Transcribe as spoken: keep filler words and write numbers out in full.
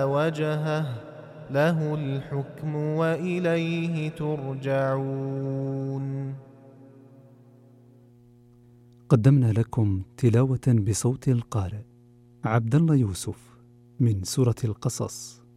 وجهه له الحكم وإليه ترجعون. قدمنا لكم تلاوة بصوت القارئ عبد الله يوسف من سورة القصص.